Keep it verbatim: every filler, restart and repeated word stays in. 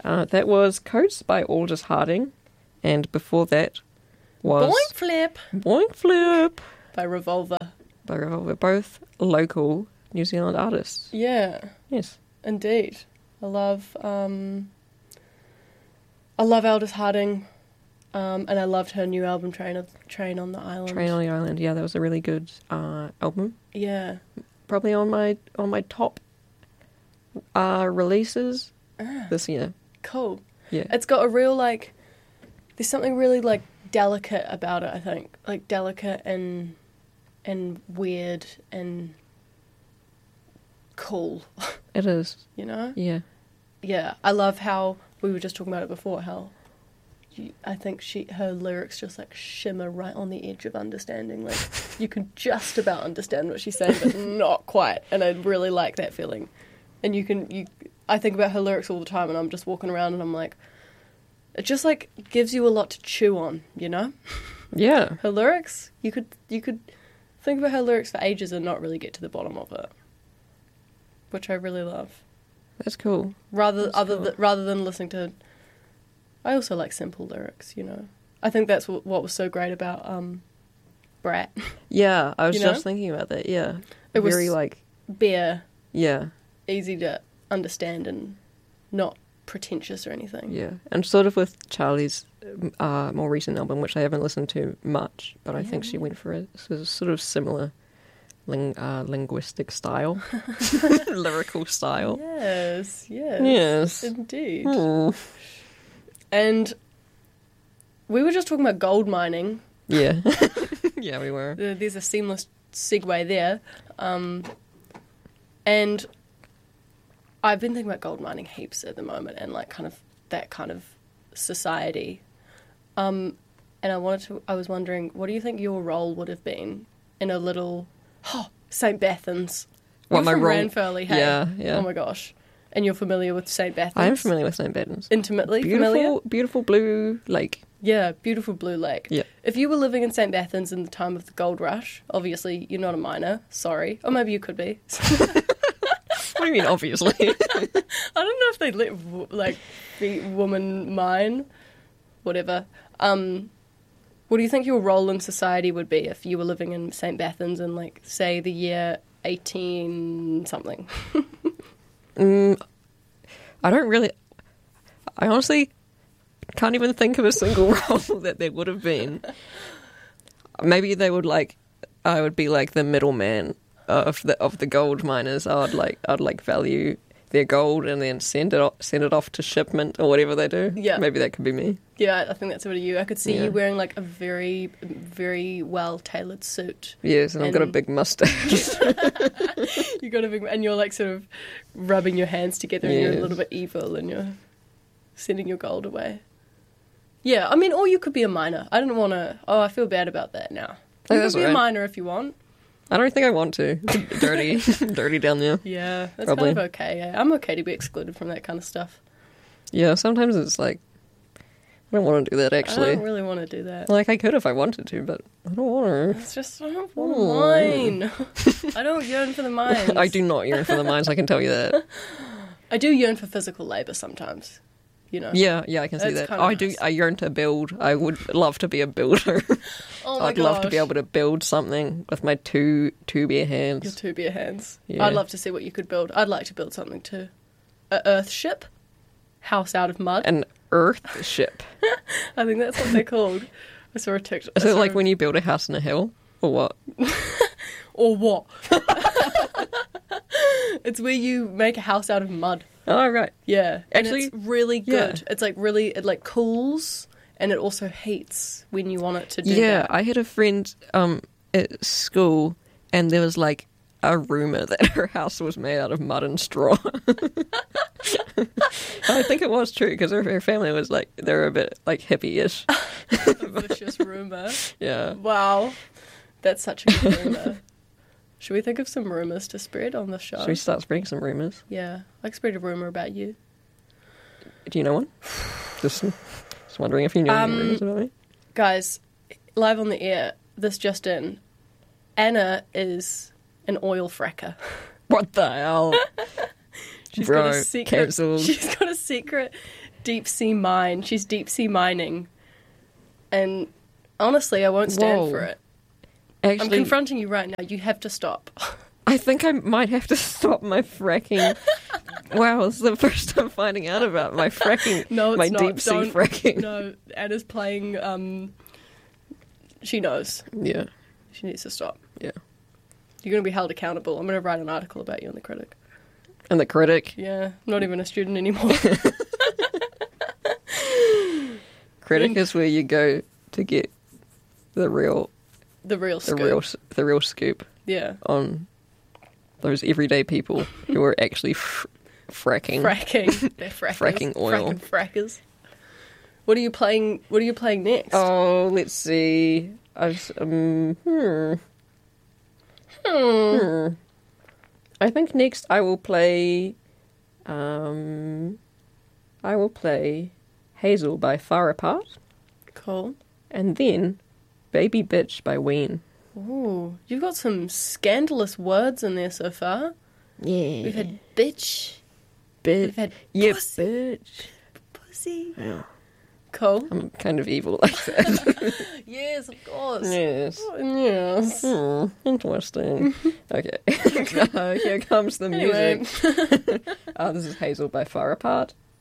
Uh, that was Coats by Aldous Harding, and before that was Boink Flip Boink Flip by Revolver. by Revolver, both local New Zealand artists. Yeah, Yes. indeed. I love, um, I love Aldous Harding, um, and I loved her new album, Train of Train on the Island. Train on the Island, yeah, that was a really good uh, album. Yeah. Probably on my on my top uh, releases Ah, this year. cool. Yeah. It's got a real, like, there's something really, like, delicate about it, I think. Like, delicate and and weird and cool, It is. you know? Yeah. Yeah, I love how, we were just talking about it before, how you, I think she her lyrics just, like, shimmer right on the edge of understanding. Like, you can just about understand what she's saying, but not quite. And I really like that feeling. And you can, you, I think about her lyrics all the time, and I'm just walking around and I'm like, it just, like, gives you a lot to chew on, you know? Yeah. Her lyrics, you could you could think about her lyrics for ages and not really get to the bottom of it, which I really love. That's cool. Rather That's other cool. th- rather than listening to, I also like simple lyrics. You know, I think that's what, what was so great about um, Brat. Yeah, I was You know? just thinking about that. Yeah. It was- Very like, Bare, yeah, easy to understand, and not pretentious or anything. yeah. And sort of with Charlie's uh, more recent album, which I haven't listened to much, but I think she went for a, a sort of similar ling- uh, linguistic style, lyrical style. Yes, yes, Yes. indeed. Hmm. And we were just talking about gold mining. Yeah. Yeah, we were. Uh, There's a seamless segue there. Um, and I've been thinking about gold mining heaps at the moment, and like kind of that kind of society. Um, and I wanted to, I was wondering, what do you think your role would have been in a little, oh, Saint Bathans? What, You're my from role- Ranfurly, hey? Yeah, yeah. Oh my gosh. And you're familiar with Saint Bathans? I am familiar with Saint Bathans. Intimately Beautiful, familiar? beautiful blue lake. Yeah, beautiful blue lake. Yeah. If you were living in Saint Bathans in the time of the gold rush, obviously you're not a miner, sorry. Or maybe you could be. What do you mean, obviously? I don't know if they'd let, w- like, the woman mine. Whatever. Um, what do you think your role in society would be if you were living in Saint Bathans in, like, say, the year eighteen something? mm, I don't really... I honestly can't even think of a single role that there would have been. Maybe they would, like... I would be, like, the middleman of the of the gold miners. I'd, like, I'd, like, value their gold and then send it off, send it off to shipment or whatever they do. Yeah. Maybe that could be me. Yeah, I think that's sort of you. I could see Yeah. you wearing, like, a very, very well-tailored suit. Yes, and, I've got a And- big mustache. You got a big, and you're like sort of rubbing your hands together, and you're a Yes. little bit evil, and you're sending your gold away. Yeah, I mean, or you could be a miner. I don't want to. Oh, I feel bad about that now. Oh, You that's could be a all right. miner if you want. I don't think I want to. It's dirty. Dirty down there. Yeah, that's Probably. kind of okay. Yeah. I'm okay to be excluded from that kind of stuff. Yeah, sometimes it's like, I don't want to do that I actually. don't really want to do that. Like, I could if I wanted to, but I don't want It's just I don't want Oh. to mine. I don't yearn for the mines. to. I do not yearn for the mines, I can tell you that. I do yearn for physical labour sometimes. You know. Yeah, yeah, I can see It's that. kinda I do, nice. I yearn to build. I would love to be a builder. Oh my I'd love to be gosh. able to build something with my two, two bare hands. Your two bare hands. Yeah. I'd love to see what you could build. I'd like to build something too. A earth ship, house out of mud. An earth ship. I think that's what they're called. I saw a TikTok. Is it like when you build a house in a hill? Or what? or what? It's where you make a house out of mud. Oh, right. Yeah, and Actually, it's really good. yeah. It's like really, it like cools and it also heats when you want it to do Yeah, that. I had a friend um, at school, and there was like a rumour that her house was made out of mud and straw. I think it was true because her, her family was like, they were a bit like hippie-ish. A vicious rumor. Yeah. Wow, that's such a good rumor. Should we think of some rumors to spread on the show? Should we start spreading some rumours? Yeah, like spread a rumor about you. Do you know one? Just, just wondering if you knew Um, any rumours about me. Guys, live on the air, this just in. Anna is an oil fracker. What the hell? She's Bro, got a secret. cancelled. She's got a secret deep sea mine. She's deep sea mining. And honestly, I won't stand Whoa. for it. Actually, I'm confronting you right now. You have to stop. I think I might have to stop my fracking. Wow, it's the first time finding out about my fracking. No, it's my not. deep sea Don't- fracking. No, Anna's playing. Um, she knows. Yeah, She needs to stop. yeah. You're going to be held accountable. I'm going to write an article about you in The Critic. And the critic. Yeah, not even a student anymore. Critic is where you go to get the real, The real the scoop. real, s- the real scoop Yeah. on those everyday people who are actually f- fracking. Fracking. They're frackers. Fracking oil. Fracking frackers. What are you playing? What are you playing next? Oh, let's see. I've um, hmm. Hmm. Hmm. I think next I will play. Um, I will play Hazel by Far Apart, Cool. and then Baby Bitch by Ween. Ooh, you've got some scandalous words in there so far. Yeah, We've had bitch, bitch. we've had Yeah, pussy. bitch. pussy. Yeah, Cool. I'm kind of evil like that. Yes, of course. Yes. Yes. Hmm, interesting. Okay. Now, here comes the Anyway. music. Oh, this is Hazel by Far Apart.